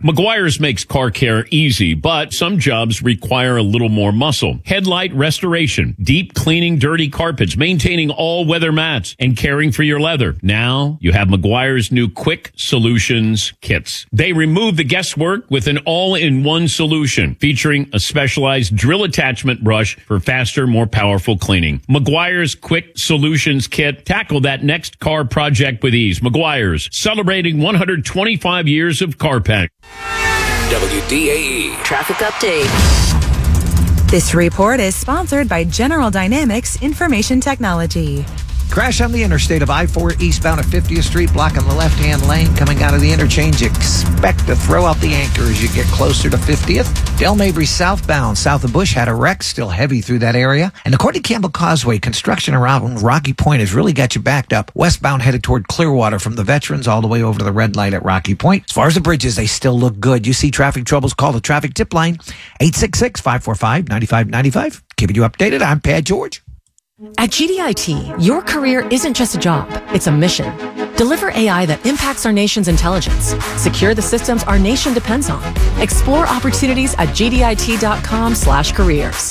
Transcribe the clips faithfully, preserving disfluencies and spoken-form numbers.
Meguiar's makes car care easy, but some jobs require a little more muscle. Headlight restoration, deep cleaning dirty carpets, maintaining all weather mats, and caring for your leather. Now you have Meguiar's new Quick Solutions kits. They remove the guesswork with an all-in-one solution featuring a specialized drill attachment brush for faster, more powerful cleaning. Meguiar's Quick Solutions kit. Tackle that next car project with ease. Meguiar's, celebrating one hundred twenty-five years of Carpac. W D A E Traffic Update. This report is sponsored by General Dynamics Information Technology. Crash on the interstate of I four eastbound at fiftieth Street, blocking the left-hand lane. Coming out of the interchange, expect to throw out the anchor as you get closer to fiftieth. Del Mabry southbound, south of Bush, had a wreck, still heavy through that area. And according to Campbell Causeway, construction around Rocky Point has really got you backed up. Westbound headed toward Clearwater from the Veterans all the way over to the red light at Rocky Point. As far as the bridges, they still look good. You see traffic troubles, call the traffic tip line, eight six six, five four five, nine five nine five. Keeping you updated, I'm Pat George. At G D I T, your career isn't just a job, it's a mission. Deliver A I that impacts our nation's intelligence. Secure the systems our nation depends on. Explore opportunities at gdit.com slash careers.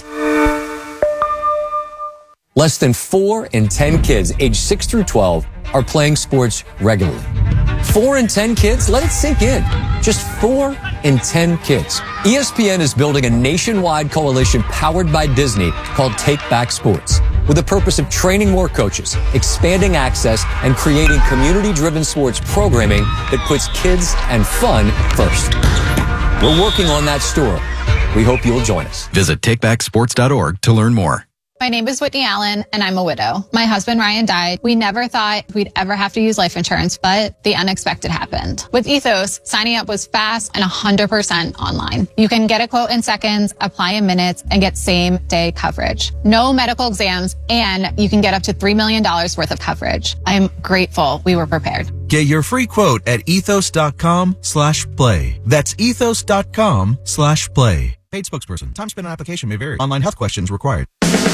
Less than four in ten kids aged six through twelve are playing sports regularly. Four in ten kids? Let it sink in. Just four in ten kids. E S P N is building a nationwide coalition powered by Disney called Take Back Sports, with the purpose of training more coaches, expanding access, and creating community-driven sports programming that puts kids and fun first. We're working on that story. We hope you'll join us. Visit take back sports dot org to learn more. My name is Whitney Allen, and I'm a widow. My husband, Ryan, died. We never thought we'd ever have to use life insurance, but the unexpected happened. With Ethos, signing up was fast and one hundred percent online. You can get a quote in seconds, apply in minutes, and get same-day coverage. No medical exams, and you can get up to three million dollars worth of coverage. I'm grateful we were prepared. Get your free quote at ethos.com slash play. That's ethos.com slash play. Paid spokesperson. Time spent on application may vary. Online health questions required.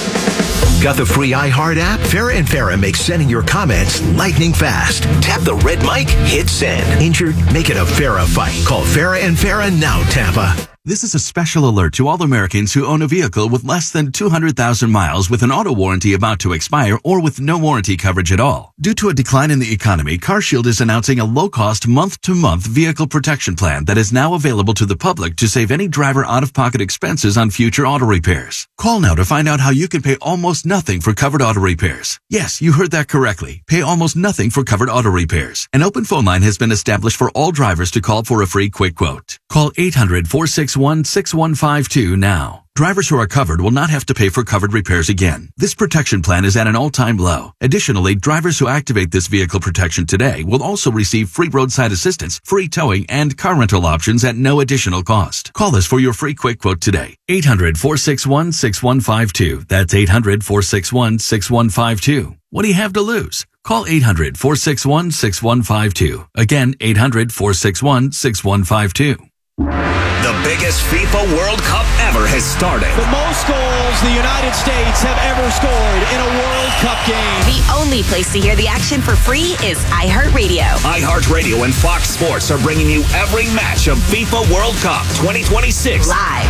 Got the free iHeart app? Farrah and Farrah makes sending your comments lightning fast. Tap the red mic, hit send. Injured? Make it a Farrah fight. Call Farrah and Farrah now, Tampa. This is a special alert to all Americans who own a vehicle with less than two hundred thousand miles with an auto warranty about to expire or with no warranty coverage at all. Due to a decline in the economy, CarShield is announcing a low-cost month-to-month vehicle protection plan that is now available to the public to save any driver out-of-pocket expenses on future auto repairs. Call now to find out how you can pay almost nothing for covered auto repairs. Yes, you heard that correctly. Pay almost nothing for covered auto repairs. An open phone line has been established for all drivers to call for a free quick quote. Call eight hundred, four six one, six one five two now. Drivers who are covered will not have to pay for covered repairs again. This protection plan is at an all-time low. Additionally, drivers who activate this vehicle protection today will also receive free roadside assistance, free towing, and car rental options at no additional cost. Call us for your free quick quote today. eight hundred, four six one, six one five two. That's eight hundred, four six one, six one five two. What do you have to lose? Call eight hundred, four six one, six one five two. Again, eight hundred, four six one, six one five two. The biggest FIFA World Cup ever has started. The most goals the United States have ever scored in a World Cup game. The only place to hear the action for free is iHeartRadio. iHeartRadio and Fox Sports are bringing you every match of FIFA World Cup twenty twenty-six. Live.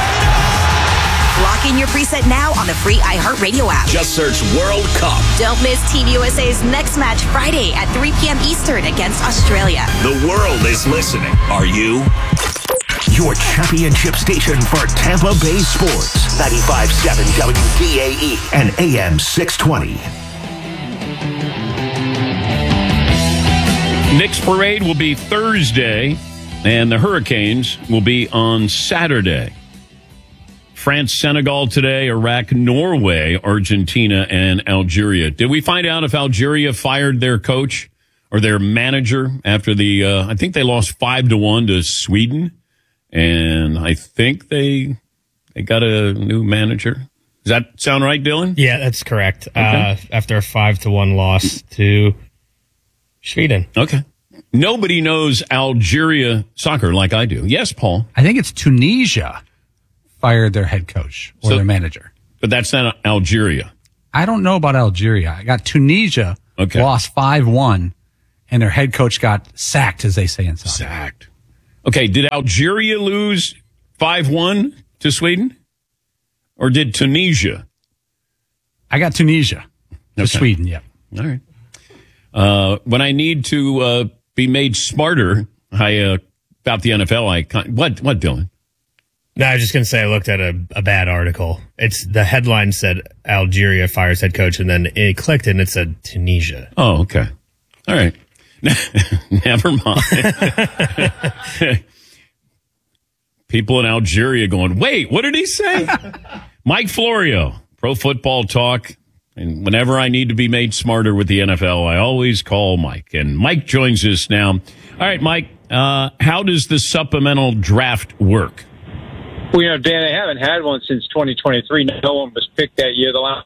Lock in your preset now on the free iHeartRadio app. Just search World Cup. Don't miss Team U S A's next match Friday at three p.m. Eastern against Australia. The world is listening. Are you? Your championship station for Tampa Bay sports. ninety-five point seven W D A E and A M six twenty. Knicks parade will be Thursday, and the Hurricanes will be on Saturday. France, Senegal today, Iraq, Norway, Argentina, and Algeria. Did we find out if Algeria fired their coach or their manager after the, uh, I think they lost five to one to Sweden, and I think they they got a new manager. Does that sound right, Dylan? Yeah, that's correct. Okay. Uh, after a five to one loss to Sweden. Okay. Nobody knows Algeria soccer like I do. Yes, Paul. I think it's Tunisia fired their head coach or So- their manager. But that's not Algeria. I don't know about Algeria. I got Tunisia Okay. lost five one, and their head coach got sacked, as they say in soccer. Sacked. Okay, did Algeria lose five one to Sweden? Or did Tunisia? I got Tunisia to Okay. Sweden, yeah. All right. Uh, when I need to uh, be made smarter, I uh, about the N F L, I con- what what Dylan? No, I was just going to say I looked at a, a bad article. It's the headline said Algeria fires head coach, and then it clicked and it said Tunisia. Oh, okay. All right. Never mind. People in Algeria going, wait, what did he say? Mike Florio, Pro Football Talk. And whenever I need to be made smarter with the N F L, I always call Mike. And Mike joins us now. All right, Mike, uh, how does the supplemental draft work? Well, you know, Dan, they haven't had one since twenty twenty-three. No one was picked that year. The last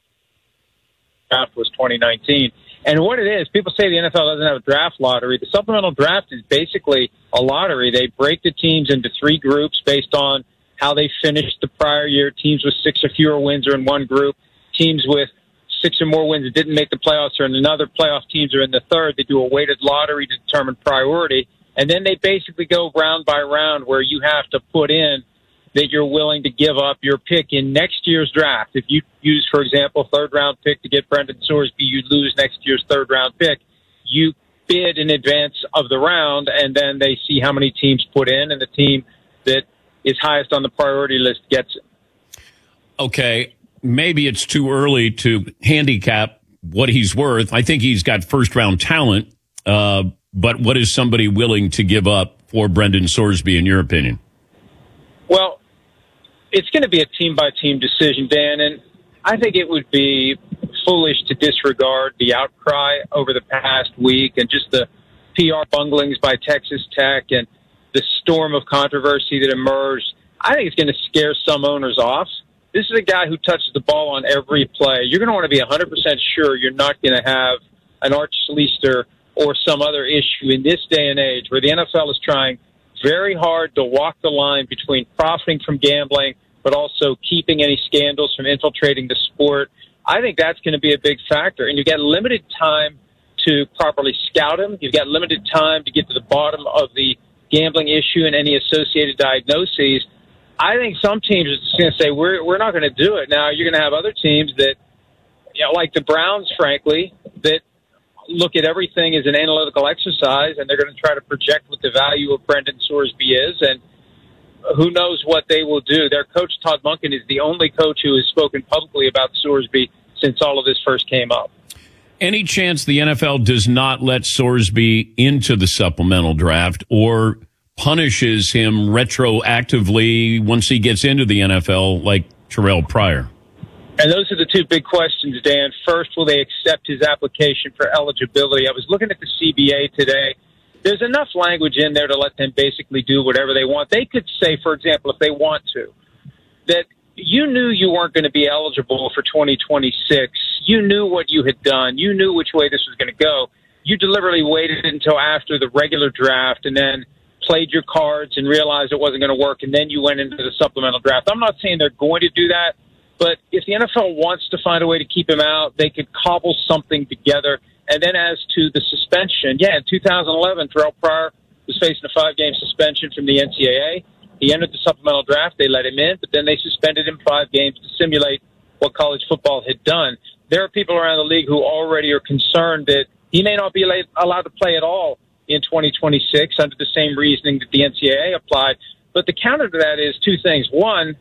draft was twenty nineteen. And what it is, people say the N F L doesn't have a draft lottery. The supplemental draft is basically a lottery. They break the teams into three groups based on how they finished the prior year. Teams with six or fewer wins are in one group. Teams with six or more wins that didn't make the playoffs are in another. Playoff teams are in the third. They do a weighted lottery to determine priority. And then they basically go round by round where you have to put in that you're willing to give up your pick in next year's draft. If you use, for example, third-round pick to get Brendan Sorsby, you lose next year's third-round pick. You bid in advance of the round, and then they see how many teams put in, and the team that is highest on the priority list gets it. Okay, maybe it's too early to handicap what he's worth. I think he's got first-round talent, uh, but what is somebody willing to give up for Brendan Sorsby, in your opinion? Well, it's going to be a team-by-team decision, Dan, and I think it would be foolish to disregard the outcry over the past week and just the P R bunglings by Texas Tech and the storm of controversy that emerged. I think it's going to scare some owners off. This is a guy who touches the ball on every play. You're going to want to be one hundred percent sure you're not going to have an Arch Schlichter or some other issue in this day and age where the N F L is trying very hard to walk the line between profiting from gambling but also keeping any scandals from infiltrating the sport. I think that's going to be a big factor. And you've got limited time to properly scout him. You've got limited time to get to the bottom of the gambling issue and any associated diagnoses. I think some teams are just going to say, we're we're not going to do it. Now, you're going to have other teams that, you know, like the Browns, frankly, that look at everything as an analytical exercise, and they're going to try to project what the value of Brendan Sorsby is, and who knows what they will do. Their coach, Todd Monken, is the only coach who has spoken publicly about Sorsby since all of this first came up. Any chance the N F L does not let Sorsby into the supplemental draft or punishes him retroactively once he gets into the N F L like Terrell Pryor? And those are the two big questions, Dan. First, will they accept his application for eligibility? I was looking at the C B A today. There's enough language in there to let them basically do whatever they want. They could say, for example, if they want to, that you knew you weren't going to be eligible for twenty twenty-six. You knew what you had done. You knew which way this was going to go. You deliberately waited until after the regular draft and then played your cards and realized it wasn't going to work, and then you went into the supplemental draft. I'm not saying they're going to do that, but if the N F L wants to find a way to keep him out, they could cobble something together. And then as to the suspension, yeah, in two thousand eleven, Terrell Pryor was facing a five-game suspension from the N C double A. He entered the supplemental draft. They let him in, but then they suspended him five games to simulate what college football had done. There are people around the league who already are concerned that he may not be allowed to play at all in twenty twenty-six under the same reasoning that the N C double A applied. But the counter to that is two things. One,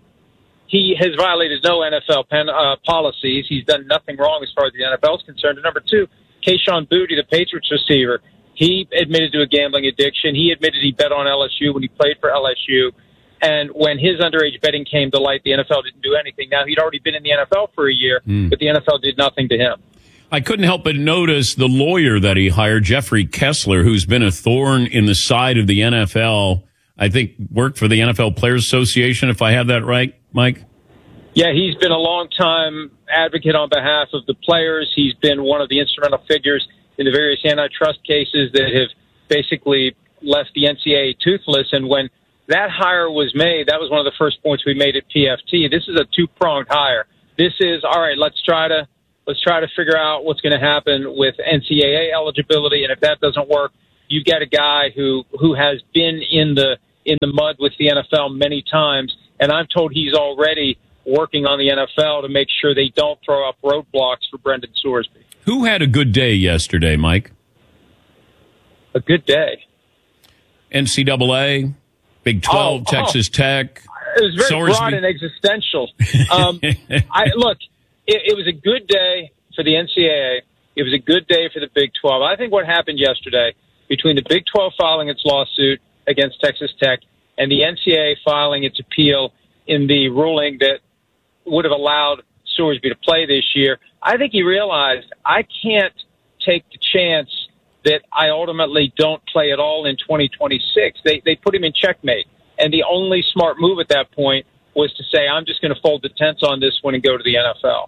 he has violated no N F L pen, uh, policies. He's done nothing wrong as far as the N F L is concerned. And number two, Kayshon Boutte, the Patriots receiver, he admitted to a gambling addiction. He admitted he bet on L S U when he played for L S U. And when his underage betting came to light, the N F L didn't do anything. Now, he'd already been in the N F L for a year, mm. but the N F L did nothing to him. I couldn't help but notice the lawyer that he hired, Jeffrey Kessler, who's been a thorn in the side of the N F L. I think worked for the N F L Players Association, if I have that right, Mike? Yeah, he's been a long-time advocate on behalf of the players. He's been one of the instrumental figures in the various antitrust cases that have basically left the N C double A toothless. And when that hire was made, that was one of the first points we made at P F T. This is a two-pronged hire. This is, all right, let's try to let's try to figure out what's going to happen with N C double A eligibility, and if that doesn't work, you've got a guy who, who has been in the in the mud with the N F L many times, and I'm told he's already working on the N F L to make sure they don't throw up roadblocks for Brendan Sorsby. Who had a good day yesterday, Mike? A good day. N C double A, Big twelve, oh, Texas oh. Tech. It was very Sorsby. broad and existential. Um, I look, it, it was a good day for the N C double A. It was a good day for the Big twelve. I think what happened yesterday between the Big twelve filing its lawsuit against Texas Tech and the N C double A filing its appeal in the ruling that would have allowed Sorsby to play this year, I think he realized I can't take the chance that I ultimately don't play at all in twenty twenty-six. They they put him in checkmate. And the only smart move at that point was to say, I'm just going to fold the tents on this one and go to the N F L.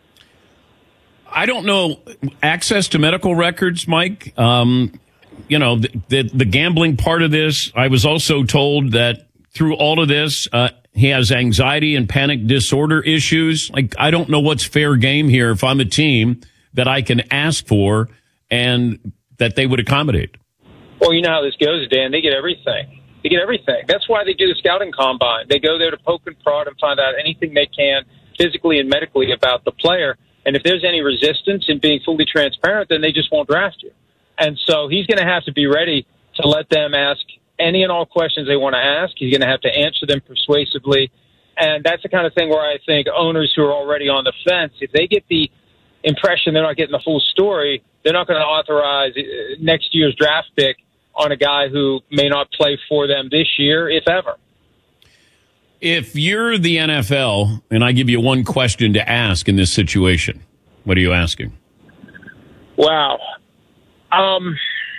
I don't know. Access to medical records, Mike, um, you know, the, the, the gambling part of this, I was also told that through all of this, uh, he has anxiety and panic disorder issues. Like, I don't know what's fair game here if I'm a team that I can ask for and that they would accommodate. Well, you know how this goes, Dan. They get everything. They get everything. That's why they do the scouting combine. They go there to poke and prod and find out anything they can physically and medically about the player. And if there's any resistance in being fully transparent, then they just won't draft you. And so he's going to have to be ready to let them ask any and all questions they want to ask. He's going to have to answer them persuasively. And that's the kind of thing where I think owners who are already on the fence, if they get the impression they're not getting the full story, they're not going to authorize next year's draft pick on a guy who may not play for them this year, if ever. If you're the N F L and I give you one question to ask in this situation, what are you asking? Wow. Um,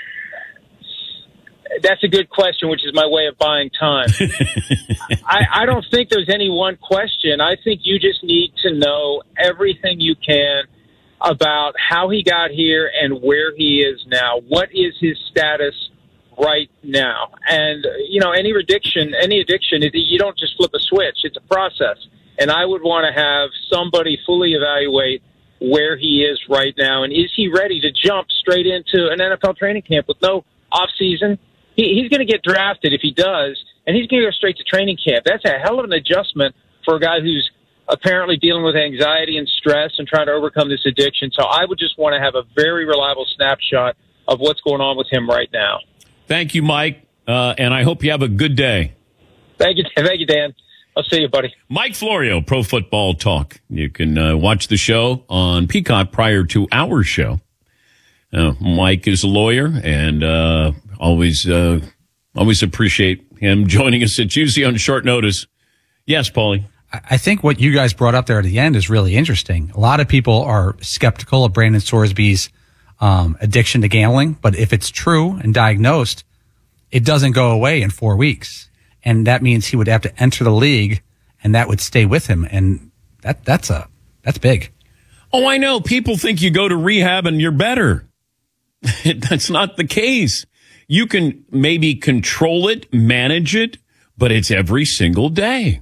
that's a good question, which is my way of buying time. I, I don't think there's any one question. I think you just need to know everything you can about how he got here and where he is now. What is his status right now? And, you know, any addiction, any addiction, you don't just flip a switch. It's a process. And I would want to have somebody fully evaluate where he is right now. And is he ready to jump straight into an N F L training camp with no off season? He, he's going to get drafted if he does, and he's going to go straight to training camp. That's a hell of an adjustment for a guy who's apparently dealing with anxiety and stress and trying to overcome this addiction. So I would just want to have a very reliable snapshot of what's going on with him right now. Thank you, Mike, uh, and I hope you have a good day. Thank you, thank you, Dan. I'll see you, buddy. Mike Florio, Pro Football Talk. You can uh, watch the show on Peacock prior to our show. Uh, Mike is a lawyer, and uh, always uh, always appreciate him joining us. It's usually on short notice. Yes, Paulie. I think what you guys brought up there at the end is really interesting. A lot of people are skeptical of Brandon Sorsby's um, addiction to gambling, but if it's true and diagnosed, it doesn't go away in four weeks. And that means he would have to enter the league, and that would stay with him. And that that's a that's big. Oh, I know. People think you go to rehab and you're better. That's not the case. You can maybe control it, manage it, but it's every single day.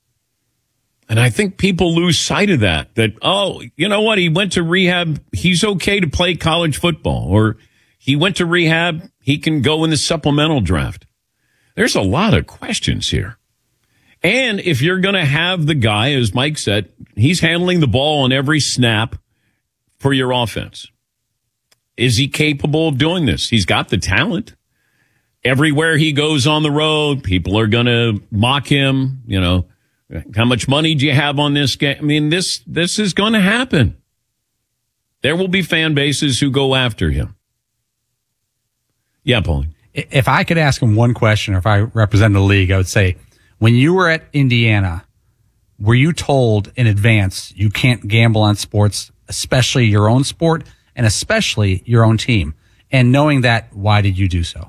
And I think people lose sight of that, that, oh, you know what? He went to rehab. He's okay to play college football, or he went to rehab. He can go in the supplemental draft. There's a lot of questions here. And if you're going to have the guy, as Mike said, he's handling the ball on every snap for your offense. Is he capable of doing this? He's got the talent. Everywhere he goes on the road, people are going to mock him. You know, how much money do you have on this game? I mean, this, this is going to happen. There will be fan bases who go after him. Yeah, Paulie. If I could ask him one question, or if I represent the league, I would say, when you were at Indiana, were you told in advance you can't gamble on sports, especially your own sport and especially your own team? And knowing that, why did you do so?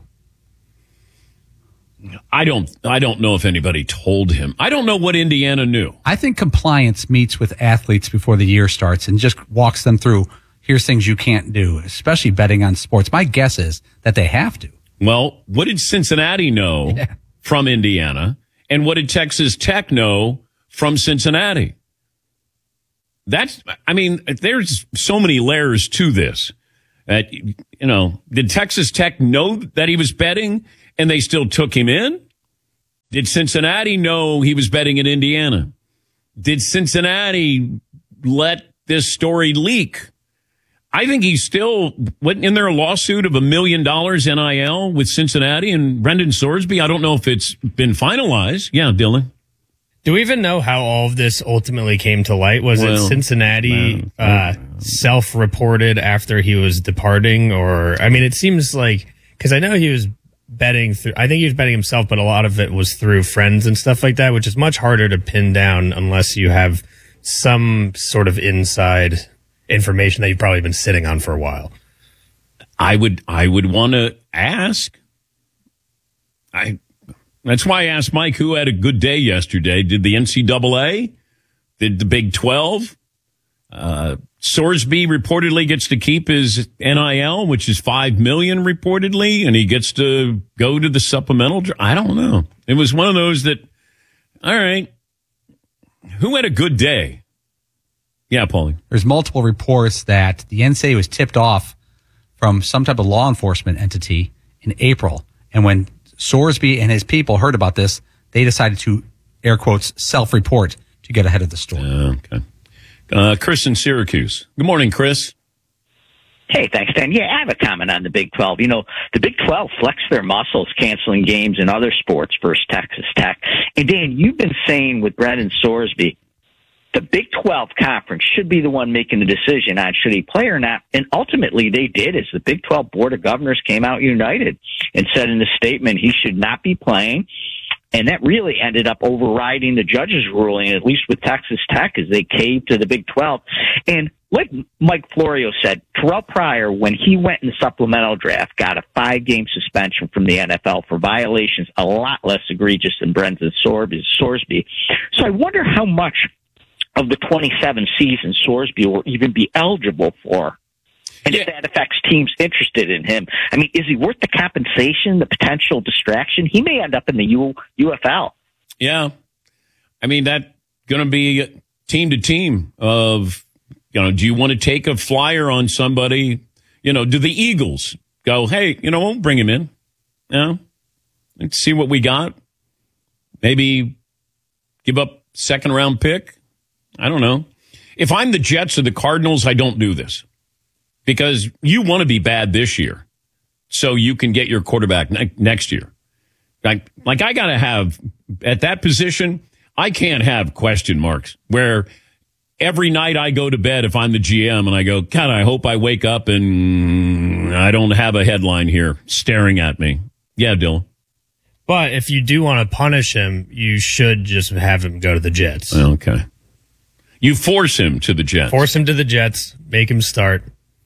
I don't, I don't know if anybody told him. I don't know what Indiana knew. I think compliance meets with athletes before the year starts and just walks them through, here's things you can't do, especially betting on sports. My guess is that they have to. Well, what did Cincinnati know yeah. from Indiana? And what did Texas Tech know from Cincinnati? That's, I mean, there's so many layers to this. That, you know, did Texas Tech know that he was betting and they still took him in? Did Cincinnati know he was betting at Indiana? Did Cincinnati let this story leak? I think he's still, in there a lawsuit of a million dollars N I L with Cincinnati and Brendan Sorsby? I don't know if it's been finalized. Yeah, Dylan. Do we even know how all of this ultimately came to light? Was well, it Cincinnati uh, self-reported after he was departing? Or, I mean, it seems like, because I know he was betting through, I think he was betting himself, but a lot of it was through friends and stuff like that, which is much harder to pin down unless you have some sort of inside information that you've probably been sitting on for a while. I would, I would want to ask. I, that's why I asked Mike, who had a good day yesterday. Did the N C double A? Did the Big twelve? Uh, Sorsby reportedly gets to keep his N I L, which is five million dollars reportedly, and he gets to go to the supplemental. I don't know. It was one of those that, all right, who had a good day? Yeah, Paulie. There's multiple reports that the N C double A was tipped off from some type of law enforcement entity in April. And when Sorsby and his people heard about this, they decided to, air quotes, self-report to get ahead of the story. Uh, okay. Uh, Chris in Syracuse. Good morning, Chris. Hey, thanks, Dan. Yeah, I have a comment on the Big twelve. You know, the Big twelve flexed their muscles canceling games in other sports versus Texas Tech. And, Dan, you've been saying with Brendan Sorsby, the Big twelve conference should be the one making the decision on should he play or not. And ultimately they did, as the Big twelve Board of Governors came out united and said in the statement he should not be playing. And that really ended up overriding the judge's ruling, at least with Texas Tech, as they caved to the Big twelve. And like Mike Florio said, Terrell Pryor, when he went in the supplemental draft, got a five-game suspension from the N F L for violations a lot less egregious than Brendan Sorsby. So I wonder how much of the twenty-seven season Sorsby will even be eligible for. And yeah. if that affects teams interested in him. I mean, is he worth the compensation, the potential distraction? He may end up in the U- UFL. Yeah. I mean, that going to be team to team of, you know, do you want to take a flyer on somebody? You know, do the Eagles go, hey, you know, we'll bring him in. You know, let's see what we got. Maybe give up second round pick. I don't know. If I'm the Jets or the Cardinals, I don't do this because you want to be bad this year so you can get your quarterback ne- next year. Like, like I got to have at that position, I can't have question marks where every night I go to bed, if I'm the G M and I go, God, I hope I wake up and I don't have a headline here staring at me. Yeah, Dylan. But if you do want to punish him, you should just have him go to the Jets. Okay. You force him to the Jets. Force him to the Jets. Make him start.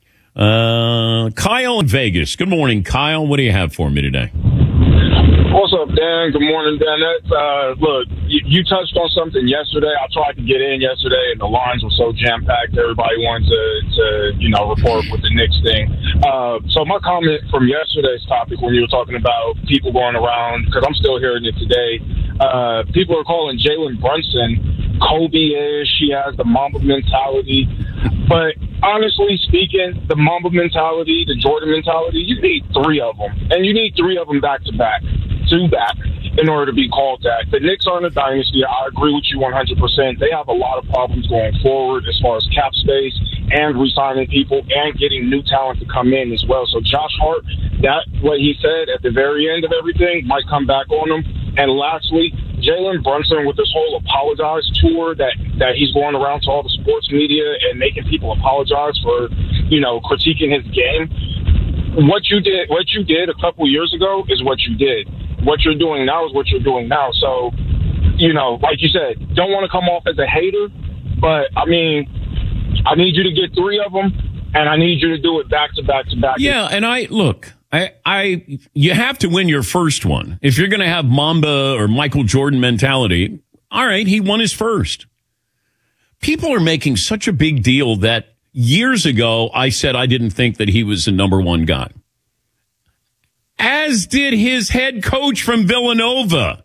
Uh, Kyle in Vegas. Good morning, Kyle. What do you have for me today? What's up, Dan? Good morning, Dan. Uh, look, you, you touched on something yesterday. I tried to get in yesterday, and the lines were so jam-packed. Everybody wanted to, to you know, report with the Knicks thing. Uh, so my comment from yesterday's topic when you were talking about people going around, because I'm still hearing it today, uh, people are calling Jalen Brunson Kobe-ish. He has the Mamba mentality. But honestly speaking, the Mamba mentality, the Jordan mentality, you need three of them. And you need three of them back-to-back, two back, in order to be called that. The Knicks aren't a dynasty. I agree with you one hundred percent. They have a lot of problems going forward as far as cap space and re-signing people and getting new talent to come in as well. So Josh Hart, that what he said at the very end of everything might come back on him. And lastly, Jalen Brunson with this whole apologize tour that, that he's going around to all the sports media and making people apologize for, you know, critiquing his game. What you did, what you did a couple years ago is what you did. What you're doing now is what you're doing now. So, you know, like you said, don't want to come off as a hater, but I mean, I need you to get three of them, and I need you to do it back to back to back. Yeah, and I look. I, I, you have to win your first one. If you're going to have Mamba or Michael Jordan mentality, all right, he won his first. People are making such a big deal that years ago I said I didn't think that he was the number one guy. As did his head coach from Villanova.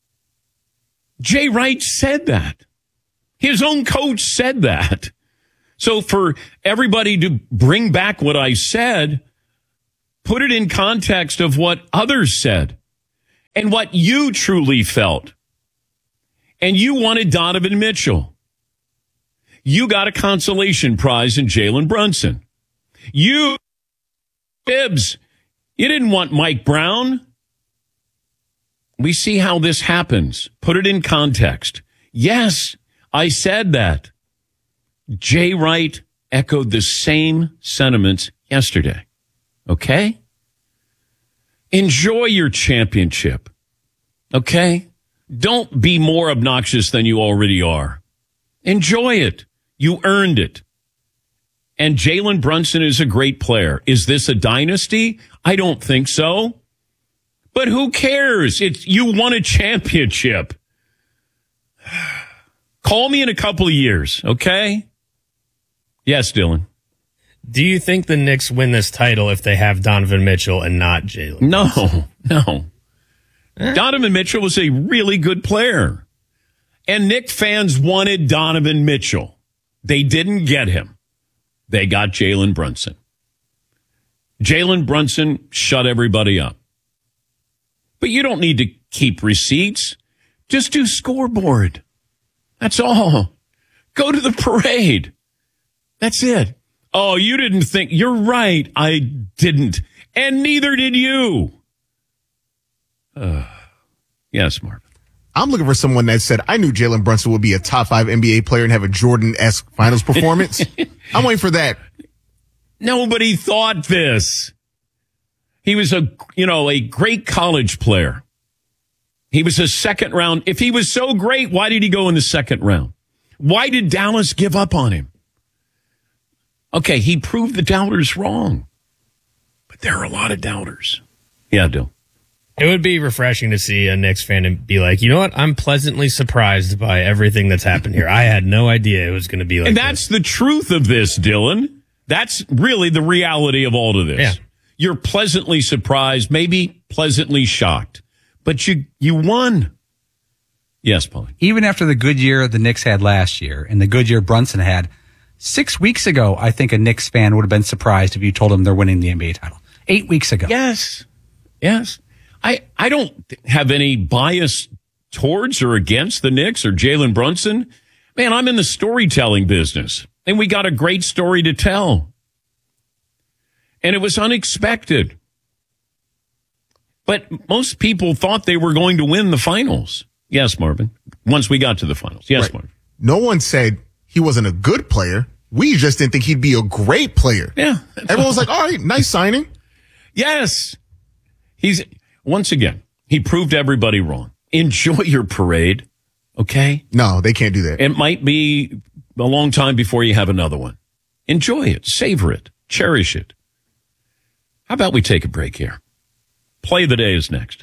Jay Wright said that. His own coach said that. So for everybody to bring back what I said, put it in context of what others said and what you truly felt. And you wanted Donovan Mitchell. You got a consolation prize in Jalen Brunson. You, Bibbs, you didn't want Mike Brown. We see how this happens. Put it in context. Yes, I said that. Jay Wright echoed the same sentiments yesterday. Okay? Enjoy your championship. Okay? Don't be more obnoxious than you already are. Enjoy it. You earned it. And Jalen Brunson is a great player. Is this a dynasty? I don't think so. But who cares? It's, you won a championship. Call me in a couple of years, okay? Yes, Dylan. Do you think the Knicks win this title if they have Donovan Mitchell and not Jalen? No, no. Eh? Donovan Mitchell was a really good player. And Knicks fans wanted Donovan Mitchell. They didn't get him. They got Jalen Brunson. Jalen Brunson shut everybody up. But you don't need to keep receipts. Just do scoreboard. That's all. Go to the parade. That's it. Oh, you didn't think. You're right. I didn't. And neither did you. Uh, yes, Marvin. I'm looking for someone that said, I knew Jalen Brunson would be a top five N B A player and have a Jordan-esque finals performance. I'm waiting for that. Nobody thought this. He was a, you know, a great college player. He was a second round. If he was so great, why did he go in the second round? Why did Dallas give up on him? Okay, he proved the doubters wrong. But there are a lot of doubters. Yeah, Dill. It would be refreshing to see a Knicks fan and be like, you know what? I'm pleasantly surprised by everything that's happened here. I had no idea it was going to be like And that's this. the truth of this, Dylan. That's really the reality of all of this. Yeah. You're pleasantly surprised, maybe pleasantly shocked. But you you won. Yes, Paulie. Even after the good year the Knicks had last year and the good year Brunson had, six weeks ago, I think a Knicks fan would have been surprised if you told them they're winning the N B A title. Eight weeks ago. Yes. Yes. I, I don't have any bias towards or against the Knicks or Jalen Brunson. Man, I'm in the storytelling business, and we got a great story to tell. And it was unexpected. But most people thought they were going to win the finals. Yes, Marvin. Once we got to the finals. Yes, right. Marvin. No one said he wasn't a good player. We just didn't think he'd be a great player. Yeah. Everyone was like, all right, nice signing. Yes. He's, once again, he proved everybody wrong. Enjoy your parade, okay? No, they can't do that. It might be a long time before you have another one. Enjoy it. Savor it. Cherish it. How about we take a break here? Play of the day is next.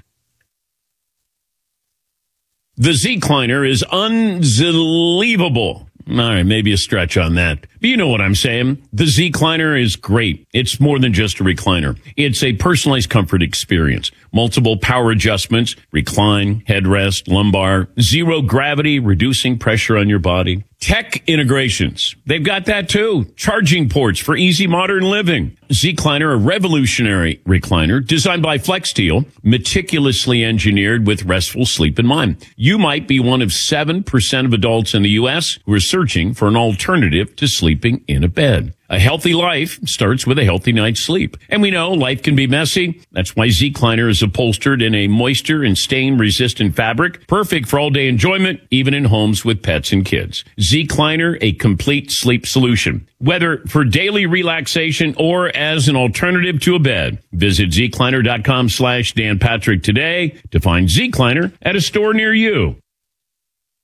The Z-Cliner is unbelievable. All right, maybe a stretch on that. But you know what I'm saying. The Z-Cliner is great. It's more than just a recliner. It's a personalized comfort experience. Multiple power adjustments, recline, headrest, lumbar, zero gravity, reducing pressure on your body. Tech integrations. They've got that too. Charging ports for easy modern living. Z-Cliner, a revolutionary recliner designed by FlexSteel, meticulously engineered with restful sleep in mind. You might be one of seven percent of adults in the U S who are searching for an alternative to sleeping in a bed. A healthy life starts with a healthy night's sleep. And we know life can be messy. That's why Z-Cliner is upholstered in a moisture and stain-resistant fabric, perfect for all-day enjoyment, even in homes with pets and kids. Z-Cliner, a complete sleep solution. Whether for daily relaxation or as an alternative to a bed, visit zcliner.com slash Dan Patrick today to find Z-Cliner at a store near you.